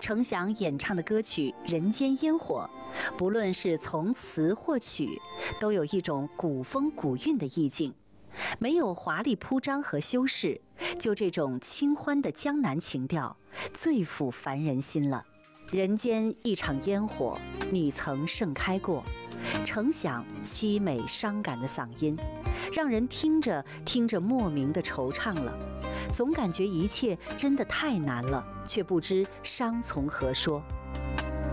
程响演唱的歌曲《人间烟火》，不论是从词或曲，都有一种古风古韵的意境，没有华丽铺张和修饰，就这种清欢的江南情调，最抚凡人心了。人间一场烟火，你曾盛开过。程响凄美伤感的嗓音，让人听着听着莫名的惆怅了，总感觉一切真的太难了，却不知伤从何说。